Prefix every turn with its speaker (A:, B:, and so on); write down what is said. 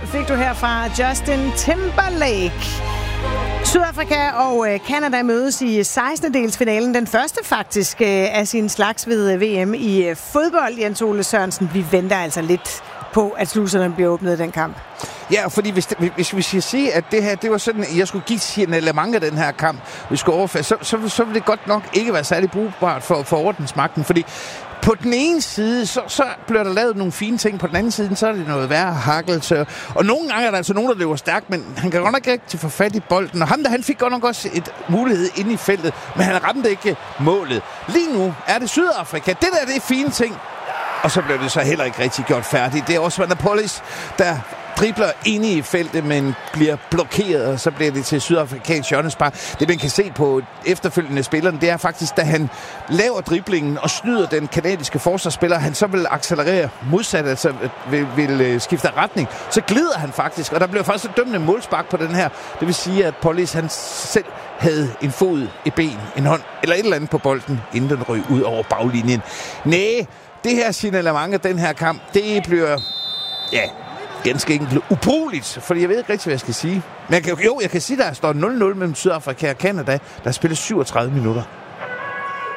A: fik du her fra Justin Timberlake. Sydafrika og Canada mødes i 16-delsfinalen. Den første faktisk af sin slags ved VM i fodbold, Jens Ole Sørensen. Vi venter altså lidt på, at sluserne bliver åbnet i den kamp.
B: Ja, fordi hvis vi skal sige, at det her, det var sådan, at jeg skulle give Sian mange af den her kamp, vi skulle overføre, så vil det godt nok ikke være særlig brugbart for ordensmagten, fordi på den ene side, så bliver der lavet nogle fine ting. På den anden side, så er det noget værre hakkelse. Og nogle gange er der altså nogen, der løber stærkt, men han kan godt nok ikke få fat i bolden. Og han fik godt nok også et mulighed inde i feltet, men han ramte ikke målet. Lige nu er det Sydafrika. Det er fine ting. Og så blev det så heller ikke rigtig gjort færdigt. Det er også Napolis, der dribler inde i feltet, men bliver blokeret, og så bliver det til sydafrikansk hjørnespark. Det, man kan se på efterfølgende spilleren, det er faktisk, da han laver driblingen og snyder den kanadiske forsvarsspiller, han så vil accelerere modsat, altså vil skifte retning, så glider han faktisk, og der bliver faktisk et dømmende målspark på den her. Det vil sige, at Polis, han selv havde en fod, et ben, en hånd, eller et eller andet på bolden, inden den røg ud over baglinjen. Næh, det her signalement, den her kamp, det bliver, ja, ganske enkelt ubrugeligt, fordi jeg ved ikke rigtig, hvad jeg skal sige. Men jeg kan sige, at der står 0-0 mellem Sydafrika og Canada, der spiller 37 minutter.